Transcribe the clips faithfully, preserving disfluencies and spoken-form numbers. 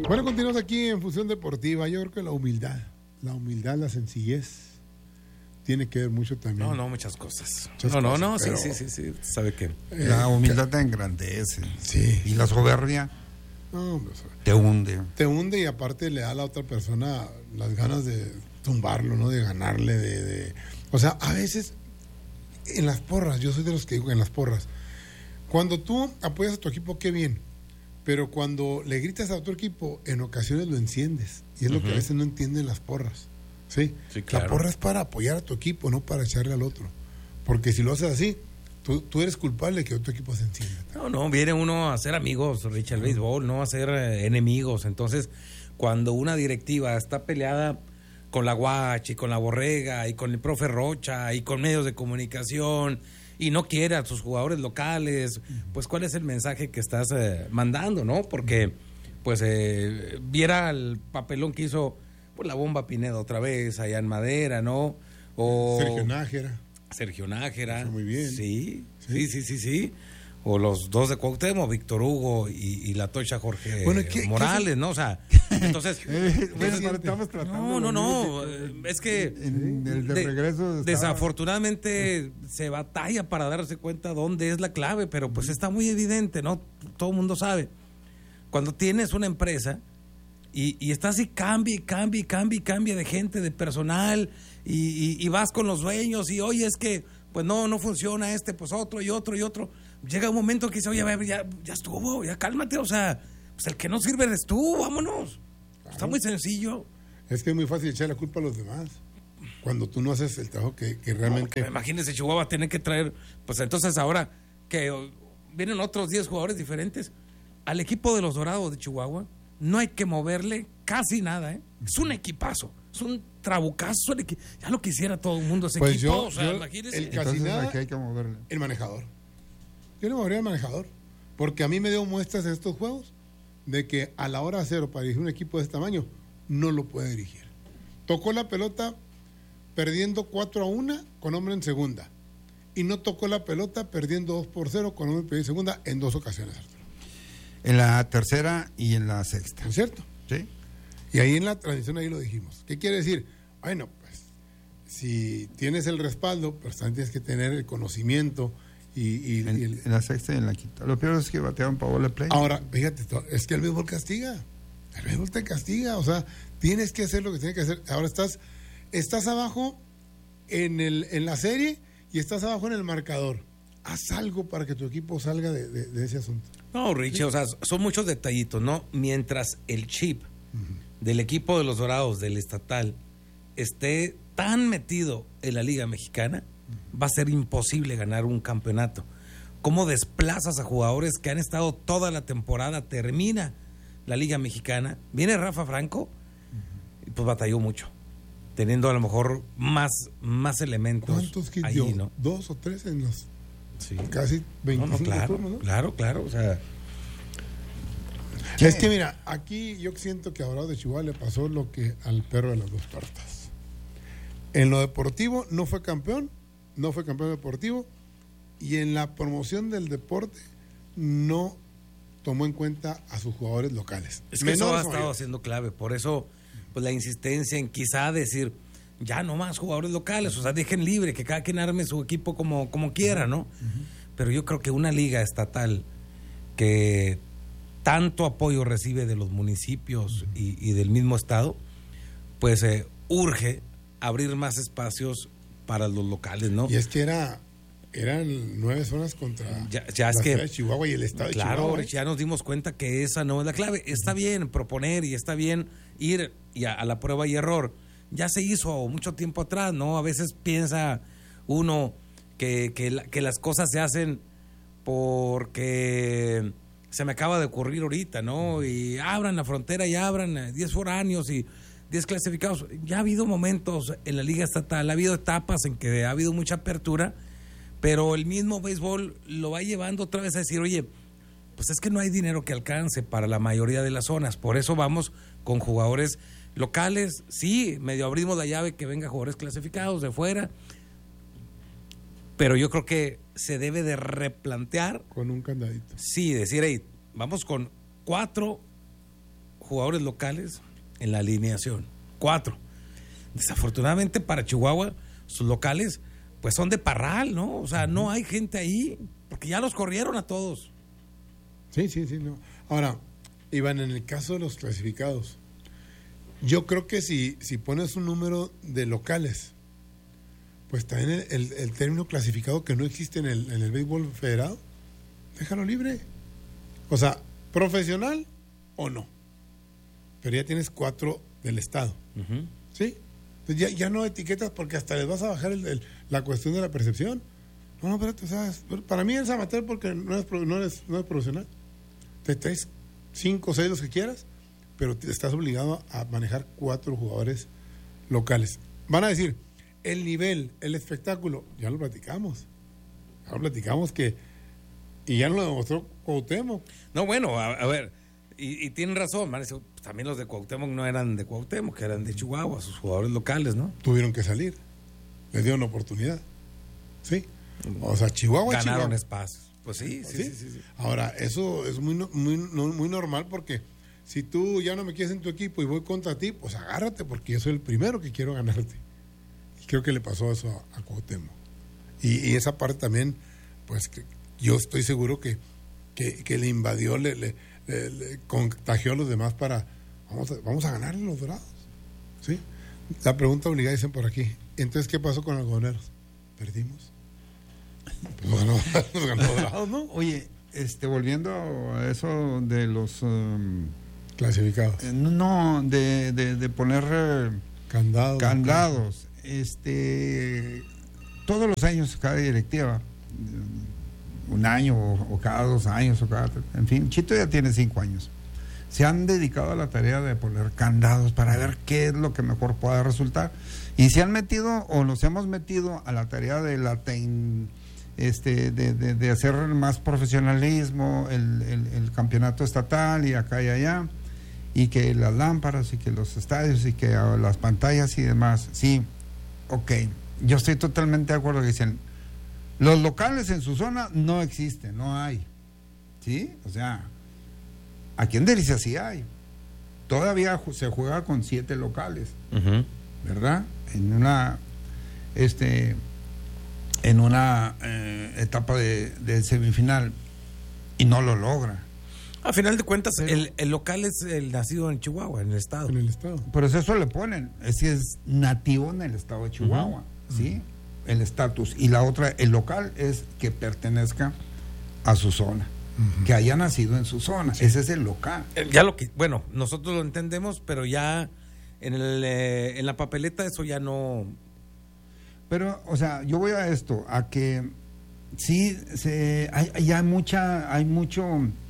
Bueno, continuamos aquí en Fusión Deportiva. Yo creo que la humildad, la humildad, la sencillez tiene que ver mucho también. No, no, muchas cosas. Muchas no, no, cosas, no, pero... sí, sí, sí, sí, sabe que la humildad te engrandece. Sí. Y la soberbia no, hombre, te hunde. Te hunde y aparte le da a la otra persona las ganas de tumbarlo, ¿no? De ganarle, de, de... O sea, a veces en las porras, yo soy de los que digo en las porras, cuando tú apoyas a tu equipo, qué bien, pero cuando le gritas a otro equipo, en ocasiones lo enciendes, y es lo uh-huh. que a veces no entienden las porras, ¿sí? Sí, claro. La porra es para apoyar a tu equipo, no para echarle al otro, porque si lo haces así, tú, tú eres culpable de que otro equipo se encienda. No, no, viene uno a ser amigos, Richard, el béisbol, no a ser eh, enemigos. Entonces, cuando una directiva está peleada con la Guachi, con la Borrega, y con el profe Rocha, y con medios de comunicación, y no quiere a sus jugadores locales, pues ¿cuál es el mensaje que estás eh, mandando, no? Porque, pues, eh, viera el papelón que hizo pues, la Bomba Pineda otra vez, allá en Madera, ¿no? O Sergio Nájera. Sergio Nájera. Muy bien. Sí, sí, sí, sí, sí. O los dos de Cuauhtémoc, Víctor Hugo y, y la Tocha Jorge bueno, ¿qué, Morales, ¿qué ¿no? O sea, entonces... eh, bueno, estamos tratando no, no, no, es que... En el de de, regreso estaba... Desafortunadamente se batalla para darse cuenta dónde es la clave, pero pues está muy evidente, ¿no? Todo el mundo sabe. Cuando tienes una empresa y, y estás y cambia, y cambia, y cambia, y cambia de gente, de personal, y, y, y vas con los dueños, y oye, es que, pues no, no funciona este, pues otro, y otro, y otro... Llega un momento que dice, oye, ya, ya estuvo, ya cálmate, o sea, pues el que no sirve eres tú, vámonos. Claro. Está muy sencillo. Es que es muy fácil echar la culpa a los demás, cuando tú no haces el trabajo que, que realmente... No, imagínese, Chihuahua tener que traer, pues entonces ahora que vienen otros diez jugadores diferentes, al equipo de los Dorados de Chihuahua no hay que moverle casi nada, ¿eh? Es un equipazo, es un trabucazo, el equi... ya lo quisiera todo el mundo ese pues equipo, yo, o sea, yo, imagínese. El casi entonces, nada, aquí hay que moverle. El manejador. Yo le movería al manejador, porque a mí me dio muestras en estos juegos de que a la hora cero para dirigir un equipo de este tamaño no lo puede dirigir. Tocó la pelota perdiendo cuatro a uno con hombre en segunda y no tocó la pelota perdiendo dos por cero con hombre en segunda en dos ocasiones, Arturo. En la tercera y en la sexta. ¿Es cierto? Sí. Y ahí en la transmisión ahí lo dijimos. ¿Qué quiere decir? Bueno, pues si tienes el respaldo, pues también tienes que tener el conocimiento. Y, y, en, y el... en la sexta y en la quinta. Lo peor es que batearon para bola play. Ahora, fíjate, es que el béisbol castiga. El béisbol te castiga. O sea, tienes que hacer lo que tienes que hacer. Ahora estás, estás abajo en, el, en la serie y estás abajo en el marcador. Haz algo para que tu equipo salga de, de, de ese asunto. No, Richie, ¿sí? O sea, son muchos detallitos, ¿no? Mientras el chip uh-huh. del equipo de los Dorados, del estatal, esté tan metido en la Liga Mexicana, va a ser imposible ganar un campeonato. ¿Cómo desplazas a jugadores que han estado toda la temporada? Termina la Liga Mexicana, viene Rafa Franco, y pues batalló mucho, teniendo a lo mejor más, más elementos. ¿Cuántos que ahí, dio? ¿no? Dos o tres en los sí. casi veinticinco no, no, claro, turnos, ¿no? Claro, claro, o sea... ¿Qué? Es que mira, aquí yo siento que a Dorado de Chihuahua le pasó lo que al perro de las dos tortas. En lo deportivo no fue campeón, no fue campeón deportivo, y en la promoción del deporte no tomó en cuenta a sus jugadores locales. Es que eso ha estado siendo clave, por eso pues la insistencia en quizá decir, ya no más jugadores locales, o sea, dejen libre, que cada quien arme su equipo como, como quiera, ¿no? Uh-huh. Pero yo creo que una liga estatal que tanto apoyo recibe de los municipios uh-huh. y, y del mismo estado, pues eh, urge abrir más espacios para los locales, ¿no? Y es que era eran nueve zonas contra ya, ya la es que, ciudad de Chihuahua y el estado claro, de Chihuahua. Ya nos dimos cuenta que esa no es la clave. Está bien proponer y está bien ir y a, a la prueba y error. Ya se hizo mucho tiempo atrás, ¿no? A veces piensa uno que, que, la, que las cosas se hacen porque se me acaba de ocurrir ahorita, ¿no? Y abran la frontera y abran diez foráneos y diez clasificados. Ya ha habido momentos en la Liga Estatal, ha habido etapas en que ha habido mucha apertura, pero el mismo béisbol lo va llevando otra vez a decir, oye, pues es que no hay dinero que alcance para la mayoría de las zonas, por eso vamos con jugadores locales, sí, medio abrimos la llave que venga jugadores clasificados de fuera, pero yo creo que se debe de replantear. Con un candadito. Sí, decir, hey, vamos con cuatro jugadores locales en la alineación. Cuatro. Desafortunadamente para Chihuahua, sus locales, pues son de parral, ¿no? O sea, no hay gente ahí, porque ya los corrieron a todos. Sí, sí, sí. No. Ahora, Iván, en el caso de los clasificados, yo creo que si, si pones un número de locales, pues también el, el, el término clasificado que no existe en el, en el béisbol federado, déjalo libre. O sea, profesional o no. Pero ya tienes cuatro del estado. Uh-huh. ¿Sí? Entonces ya, ya no etiquetas porque hasta les vas a bajar el, el, la cuestión de la percepción. No, no, espérate, o sea, para mí es amateur porque no es, no es, no es profesional. Te traes cinco o seis los que quieras, pero te estás obligado a manejar cuatro jugadores locales. Van a decir, el nivel, el espectáculo, ya lo platicamos. Ya lo platicamos que, y ya nos lo demostró Cuauhtémoc. No, bueno, a, a ver, y, y tienen razón, man, también los de Cuauhtémoc no eran de Cuauhtémoc, que eran de Chihuahua, sus jugadores locales, ¿no? Tuvieron que salir, les dieron oportunidad, ¿sí? O sea, Chihuahua, ganaron Chihuahua. espacios. Pues sí sí, sí, sí, sí, sí. Ahora, eso es muy, muy, muy normal porque si tú ya no me quieres en tu equipo y voy contra ti, pues agárrate porque yo soy el primero que quiero ganarte. Y creo que le pasó eso a, a Cuauhtémoc. Y, y esa parte también, pues que yo estoy seguro que, que, que le invadió, le, le, le, le contagió a los demás para, vamos a, vamos a ganarle los Dorados. ¿Sí? La pregunta obligada dicen por aquí, entonces, ¿qué pasó con los algodoneros? ¿Perdimos? Pues ganó, nos ganó Dorados, ¿no? Oye, este, volviendo a eso de los um, clasificados. Eh, no, de, de, de poner eh, candados. Candados. Este, todos los años cada directiva, un año o, o cada dos años o cada, en fin, Chito ya tiene cinco años. Se han dedicado a la tarea de poner candados para ver qué es lo que mejor pueda resultar. Y se han metido o nos hemos metido a la tarea de la ten, este de, de, de hacer más profesionalismo, el, el, el campeonato estatal y acá y allá, y que las lámparas y que los estadios y que las pantallas y demás. Sí, ok, yo estoy totalmente de acuerdo que dicen, los locales en su zona no existen, no hay. ¿Sí? O sea, aquí en Delicias sí hay. Todavía se juega con siete locales, uh-huh. ¿verdad? En una este en una eh, etapa de, de semifinal y no lo logra. A final de cuentas, pero, el, el local es el nacido en Chihuahua, en el estado. En el estado. Pero eso le ponen, es que es nativo en el estado de Chihuahua, uh-huh. ¿sí? Uh-huh. El estatus. Y la otra, el local es que pertenezca a su zona. Uh-huh. Que haya nacido en su zona, sí. Ese es el local. Ya lo que, bueno, nosotros lo entendemos, pero ya en el eh, en la papeleta eso ya no. Pero, o sea, yo voy a esto, a que sí, se, hay, ya hay mucha, hay mucho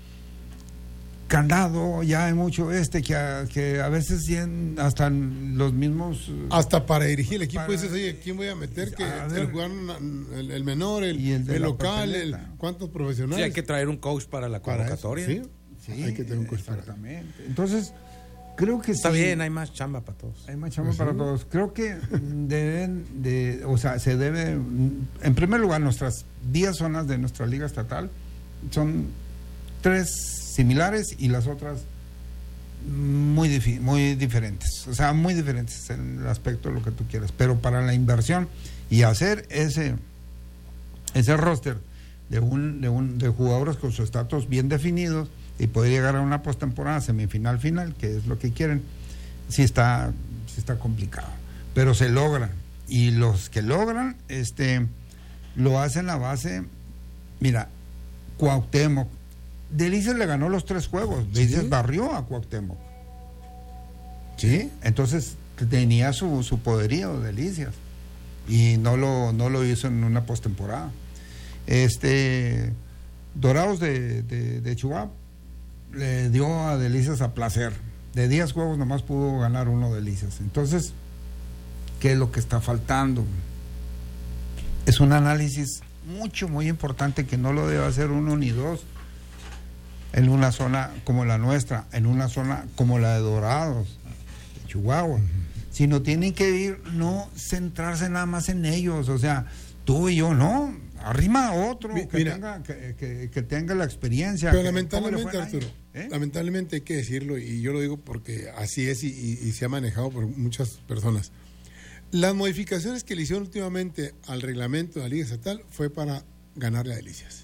candado, ya hay mucho este, que a, que a veces hasta los mismos... Hasta para dirigir el equipo para, dices, oye, ¿quién voy a meter? Que a ver, el, jugar, el, el menor, el, el, el local, el, ¿cuántos profesionales? Sí, hay que traer un coach para la convocatoria. Para eso, sí, sí, hay que tener un coach. Exactamente. Para Entonces... Creo que está sí, bien, hay más chamba para todos. Hay más chamba ¿sí? para todos. Creo que deben de, o sea, se debe, en primer lugar, nuestras diez zonas de nuestra liga estatal son tres similares y las otras muy, difi- muy diferentes. O sea, muy diferentes en el aspecto de lo que tú quieras. Pero para la inversión y hacer ese, ese roster de un, de un, de jugadores con sus estatus bien definidos y poder llegar a una postemporada, semifinal, final, que es lo que quieren, sí está, sí está complicado, pero se logra, y los que logran, este, lo hacen a base, mira, Cuauhtémoc, Delicias le ganó los tres juegos, Delicias ¿sí? barrió a Cuauhtémoc, ¿sí? Entonces tenía su, su poderío Delicias, y no lo, no lo hizo en una postemporada. Este, Dorados de, de, de Chihuahua le dio a Delicias a placer. De diez juegos nomás pudo ganar uno Delicias. Entonces, ¿qué es lo que está faltando? Es un análisis mucho, muy importante que no lo debe hacer uno ni dos en una zona como la nuestra, en una zona como la de Dorados, de Chihuahua. Uh-huh. Sino tienen que ir, no centrarse nada más en ellos. O sea, tú y yo, no. arrima a otro Mi, que, mira, tenga, que, que, que tenga la experiencia. Pero que, lamentablemente, Arturo, ¿Eh? lamentablemente hay que decirlo, y yo lo digo porque así es y, y, y se ha manejado por muchas personas. Las modificaciones que le hicieron últimamente al reglamento de la Liga Estatal fue para ganarle a Delicias.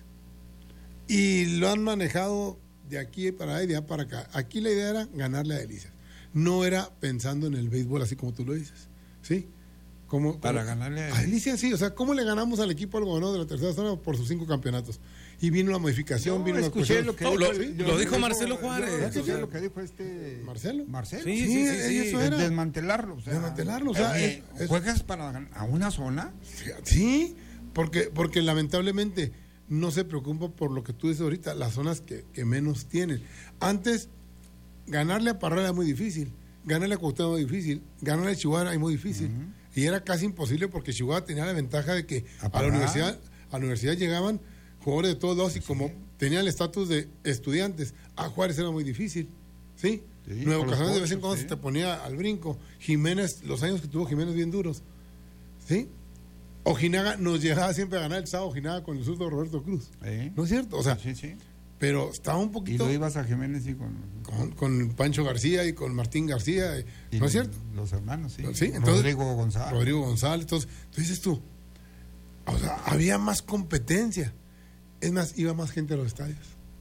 Y lo han manejado de aquí para allá y de allá para acá. Aquí la idea era ganarle a Delicias. No era pensando en el béisbol así como tú lo dices. ¿Sí? Como, para como, ganarle a Delicias, sí. O sea, ¿cómo le ganamos al equipo al gobernador de la tercera zona por sus cinco campeonatos? Y vino la modificación, no, vino la escuché lo que no, dijo, lo, el, lo dijo Marcelo Juárez. Yo, escuché o sea, lo que dijo este Marcelo. Marcelo. Sí, Sí, sí, sí, sí, eso era. Desmantelarlo. O sea, Desmantelarlo, o sea, eh, es- es- ¿juegas para gan- a una zona? Sí, porque, porque lamentablemente no se preocupa por lo que tú dices ahorita, las zonas que, que menos tienen. Antes, ganarle a Parral era muy difícil, ganarle a Cuauhtémoc muy difícil, ganarle a Chihuahua era muy difícil. Uh-huh. Y era casi imposible porque Chihuahua tenía la ventaja de que a, a la universidad a la universidad llegaban jugadores de todos lados y sí. Como tenían el estatus de estudiantes, a Juárez era muy difícil. ¿Sí? Sí, Nuevo Casares de vez en cuando sí. se te ponía al brinco. Jiménez, los años que tuvo Jiménez bien duros. ¿Sí? Ojinaga nos llegaba siempre a ganar el sábado, Ojinaga con el zurdo Roberto Cruz. ¿Eh? ¿No es cierto? O sea, sí, sí. Pero estaba un poquito. Y lo ibas a Jiménez y con. Con, con Pancho García y con Martín García. Y ¿No es cierto? Los hermanos, sí. ¿Sí? Entonces, Rodrigo González. Rodrigo González. Entonces, entonces dices tú, o sea, había más competencia. Es más, iba más gente a los estadios.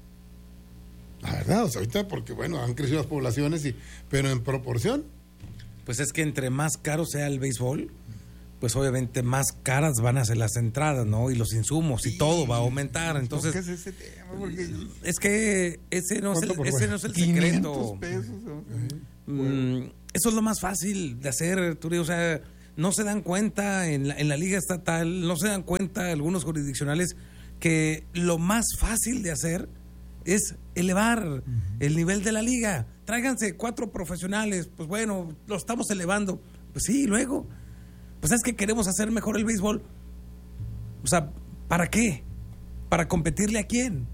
La verdad, o sea, ahorita porque, bueno, han crecido las poblaciones, y pero en proporción. Pues es que entre más caro sea el béisbol, pues obviamente más caras van a ser las entradas, ¿no? Y los insumos y sí, todo va a aumentar. Entonces, ¿qué es ese tema? Porque... es que ese no es el, ese no es el secreto. Pesos, ¿no? mm, eso es lo más fácil de hacer, Turi. O sea, no se dan cuenta en la, en la Liga Estatal, no se dan cuenta algunos jurisdiccionales que lo más fácil de hacer es elevar uh-huh. el nivel de la liga. Tráiganse cuatro profesionales, pues bueno, lo estamos elevando. Pues sí, y luego, pues es que queremos hacer mejor el béisbol. O sea, ¿para qué? ¿Para competirle a quién?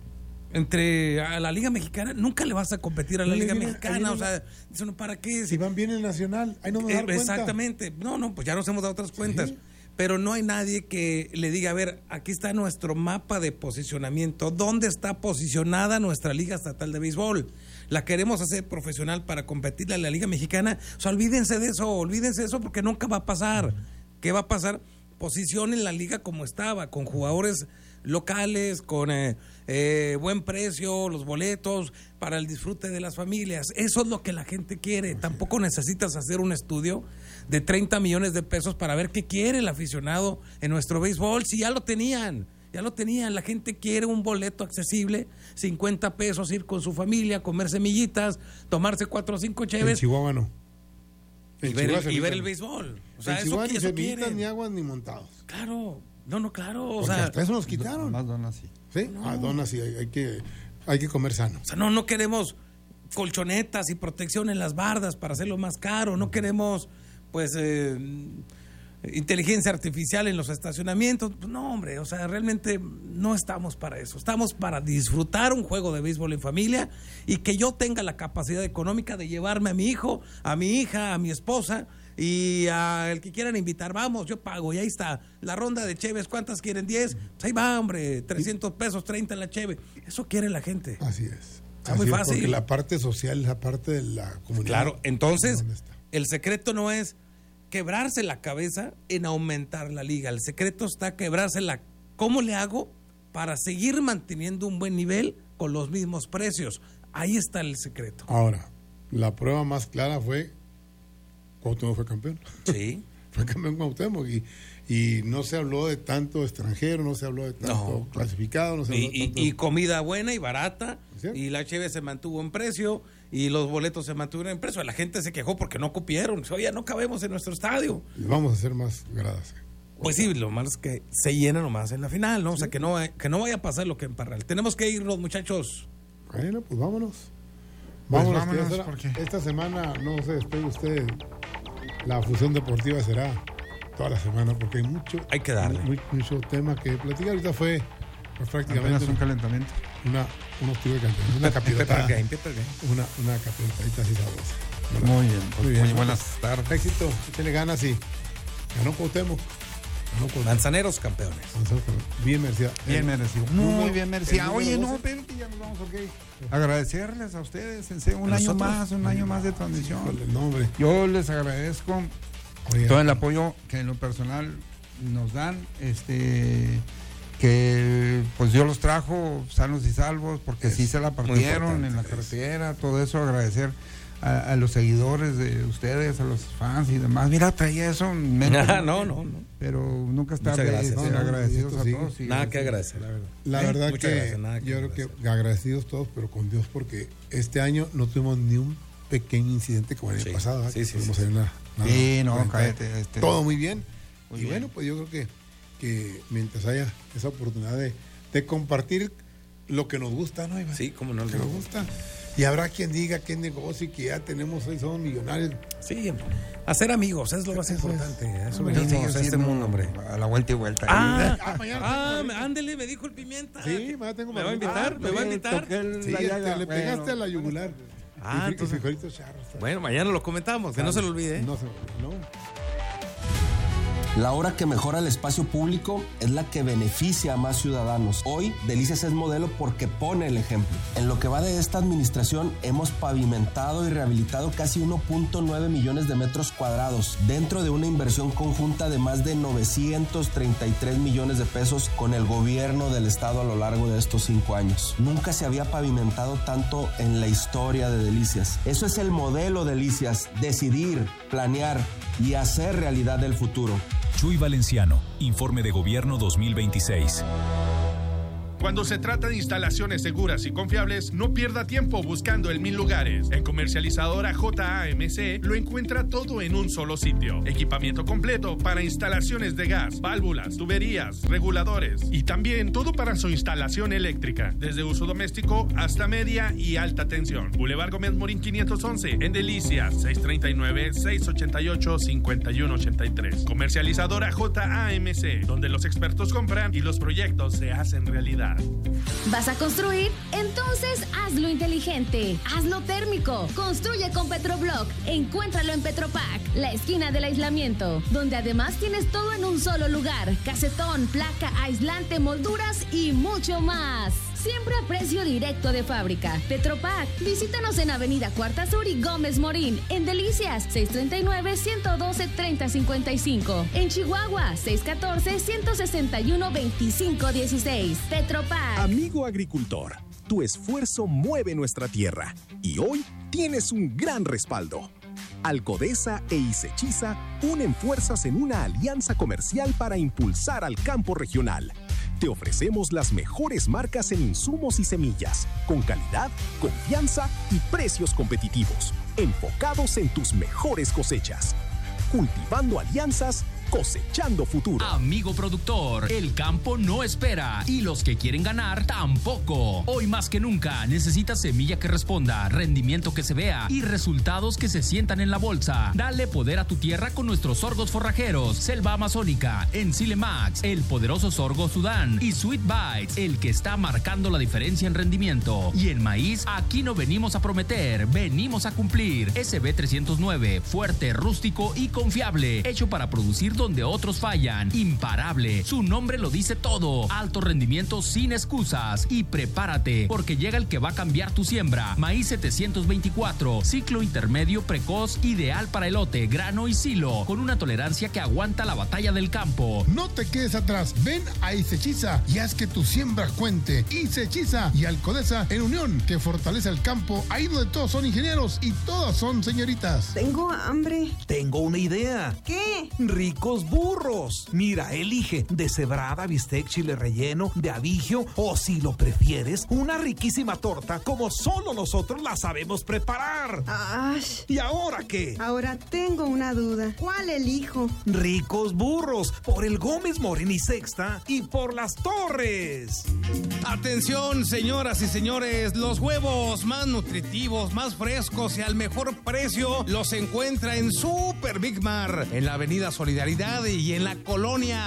Entre a la Liga Mexicana, nunca le vas a competir a la Liga viene, Mexicana, o sea, eso, ¿para qué? Si van bien el Nacional, ahí no me dan eh, Exactamente, cuenta. no, no, pues ya nos hemos dado otras cuentas. Sí. Pero no hay nadie que le diga, a ver, aquí está nuestro mapa de posicionamiento, ¿dónde está posicionada nuestra Liga Estatal de Béisbol? La queremos hacer profesional para competirle a la Liga Mexicana. O sea, olvídense de eso, olvídense de eso porque nunca va a pasar. ¿Qué va a pasar? Posicionen la liga como estaba, con jugadores locales, con eh, eh, buen precio, los boletos para el disfrute de las familias. Eso es lo que la gente quiere. Tampoco necesitas hacer un estudio de treinta millones de pesos para ver qué quiere el aficionado en nuestro béisbol. Si ya lo tenían, ya lo tenían. La gente quiere un boleto accesible, cincuenta pesos, ir con su familia, comer semillitas, tomarse cuatro o cinco cheves. En Chihuahua no. En y, ver el, y ver el béisbol. O sea, en Chihuahua eso, ni eso semillitas, ni aguas, ni montados. Claro, no, no, claro. O Porque sea, hasta eso nos quitaron. Más donas sí. ¿Sí? No. Ah, donas sí, hay, hay, que, hay que comer sano. O sea, no, no queremos colchonetas y protección en las bardas para hacerlo más caro. No queremos, pues, eh, inteligencia artificial en los estacionamientos. No, hombre, o sea, realmente no estamos para eso. Estamos para disfrutar un juego de béisbol en familia y que yo tenga la capacidad económica de llevarme a mi hijo, a mi hija, a mi esposa y al que quieran invitar. Vamos, yo pago y ahí está. La ronda de cheves, ¿cuántas quieren? diez. Pues ahí va, hombre, trescientos pesos, treinta en la cheve. Eso quiere la gente. Así es. Está muy fácil. Es porque la parte social es la parte de la comunidad. Claro, entonces el secreto no es quebrarse la cabeza en aumentar la liga. El secreto está quebrarse la... ¿Cómo le hago para seguir manteniendo un buen nivel con los mismos precios? Ahí está el secreto. Ahora, la prueba más clara fue Cuauhtémoc fue campeón. Sí. Fue campeón Cuauhtémoc y, y no se habló de tanto extranjero, no se habló de tanto no. clasificado. No se y, habló de tanto... y, y comida buena y barata. Y la cheve se mantuvo en precio y los boletos se mantuvieron en precio. La gente se quejó porque no cupieron. Oye, no cabemos en nuestro estadio. Y vamos a hacer más gradas. Pues sí, lo malo es que se llena nomás en la final, ¿no? Sí. O sea, que no, que no vaya a pasar lo que en Parral. Tenemos que irnos, muchachos. Bueno, pues vámonos. Pues vámonos, vámonos será, porque... Esta semana, no se despegue usted, la fusión deportiva será toda la semana porque hay mucho... Hay que darle. Muy, mucho tema que platicar. Ahorita fue pues, prácticamente... un calentamiento. Una, unos tiros de calentamiento. Una capirotada. Una, una capirotadita así sabrosa. Muy bien. Pues muy bien. Muy buenas tardes. Éxito. Échale ganas y ganó Cuauhtémoc. No, pues, Manzaneros campeones. Bien merecido. Bien merecido. Muy bien merecido. el Oye, número no, doce. espérate, ya nos vamos, ok. Agradecerles a ustedes, en serio, un ¿A año nosotros? más, un año más de transmisión. Híjole, no, hombre. Yo les agradezco Oiga, todo el apoyo que en lo personal nos dan, este que pues Dios los trajo sanos y salvos, porque Es sí se la muy partieron importante, en la es. carretera, todo eso, agradecer a, a los seguidores de ustedes, a los fans y demás. Mira, traía eso en mente, Ah, no, no, no. pero nunca está Muchas gracias. este, No, no, agradecidos esto a sí. todos. y Nada que gracias. agradecer, la verdad. La ¿Eh? verdad Muchas que gracias, nada que yo creo que agradecer. agradecidos todos, pero con Dios, porque este año no tuvimos ni un pequeño incidente como el año Sí, pasado. ¿verdad? sí, Que sí, tuvimos sí, ahí una- una- Sí, no, una- cállate. Este, Todo muy bien. Muy y bien. bueno, pues yo creo que, que mientras haya esa oportunidad de, de compartir lo que nos gusta, ¿no, Iván? Sí, cómo no. Lo que nos gusta. Y habrá quien diga que es negocio y que ya tenemos, hoy somos millonarios. Sí, hacer amigos es lo más Eso es. importante. Eso Yo venimos sigo a este siendo mundo, hombre. A la vuelta y vuelta. Ah, Ah, mañana ah, tengo- ándele, me dijo el Pimienta. Sí, mañana tengo ¿Me va a marrita. invitar? Ah, ¿Me va a toqué- invitar? toqué el- Sí, la este, llaga, le pegaste bueno. a la yugular. Ah, Y fri- entonces- frijolitos charros. Bueno, mañana lo comentamos, que no se lo olvide. ¿eh? No se no. La obra que mejora el espacio público es la que beneficia a más ciudadanos. Hoy, Delicias es modelo porque pone el ejemplo. En lo que va de esta administración, hemos pavimentado y rehabilitado casi uno punto nueve millones de metros cuadrados, dentro de una inversión conjunta de más de novecientos treinta y tres millones de pesos con el gobierno del estado a lo largo de estos cinco años. Nunca se había pavimentado tanto en la historia de Delicias. Eso es el modelo Delicias: decidir, planear y hacer realidad el futuro. Chuy Valenciano, Informe de Gobierno dos mil veintiséis. Cuando se trata de instalaciones seguras y confiables, no pierda tiempo buscando en mil lugares. En Comercializadora J A M C lo encuentra todo en un solo sitio. Equipamiento completo para instalaciones de gas, válvulas, tuberías, reguladores y también todo para su instalación eléctrica, desde uso doméstico hasta media y alta tensión. Boulevard Gómez Morín quinientos once, en Delicias, seis tres nueve, seis ocho ocho, cinco uno ocho tres. Comercializadora J A M C, donde los expertos compran y los proyectos se hacen realidad. ¿Vas a construir? Entonces hazlo inteligente, hazlo térmico. Construye con Petroblock. Encuéntralo en Petropac, la esquina del aislamiento, donde además tienes todo en un solo lugar: casetón, placa, aislante, molduras y mucho más. Siempre a precio directo de fábrica. Petropac. Visítanos en Avenida Cuarta Sur y Gómez Morín. En Delicias, seis tres nueve, uno uno dos, tres cero cinco cinco. En Chihuahua, seis uno cuatro, uno seis uno, dos cinco uno seis. Petropac. Amigo agricultor, tu esfuerzo mueve nuestra tierra y hoy tienes un gran respaldo. Alcodesa e Isechiza unen fuerzas en una alianza comercial para impulsar al campo regional. Te ofrecemos las mejores marcas en insumos y semillas, con calidad, confianza y precios competitivos, enfocados en tus mejores cosechas. Cultivando alianzas, cosechando futuro. Amigo productor, el campo no espera y los que quieren ganar tampoco. Hoy más que nunca necesitas semilla que responda, rendimiento que se vea y resultados que se sientan en la bolsa. Dale poder a tu tierra con nuestros sorgos forrajeros, Selva Amazónica, Enzile Max, el poderoso sorgo Sudán y Sweet Bites, el que está marcando la diferencia en rendimiento. Y en maíz, aquí no venimos a prometer, venimos a cumplir. S B trescientos nueve, fuerte, rústico y confiable, hecho para producir donde otros fallan. Imparable, su nombre lo dice todo. Alto rendimiento sin excusas. Y prepárate, porque llega el que va a cambiar tu siembra. Maíz setecientos veinticuatro, ciclo intermedio precoz, ideal para elote, grano y silo, con una tolerancia que aguanta la batalla del campo. No te quedes atrás, ven a Isechiza y haz que tu siembra cuente. Isechiza y Alcodesa en unión, que fortalece el campo, ahí donde todos son ingenieros y todas son señoritas. Tengo hambre. Tengo una idea. ¿Qué? Ricos burros. Mira, elige deshebrada, bistec, chile relleno, de abigio o, si lo prefieres, una riquísima torta como solo nosotros la sabemos preparar. Ash. ¿Y ahora qué? Ahora tengo una duda. ¿Cuál elijo? Ricos burros, por el Gómez Morín y Sexta y por Las Torres. Atención, señoras y señores, los huevos más nutritivos, más frescos y al mejor precio los encuentra en Super Big Mar, en la Avenida Solidaridad y en la colonia